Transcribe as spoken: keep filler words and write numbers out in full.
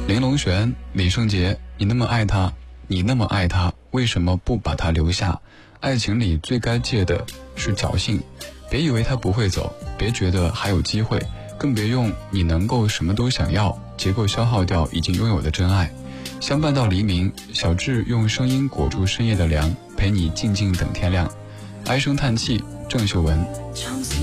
林隆璇、李圣杰，你那么爱他，你那么爱他，为什么不把他留下？爱情里最该戒的是侥幸，别以为他不会走，别觉得还有机会，更别用你能够什么都想要，结果消耗掉已经拥有的真爱。相伴到黎明，小智用声音裹住深夜的凉，陪你静静等天亮。唉声叹气，郑秀文。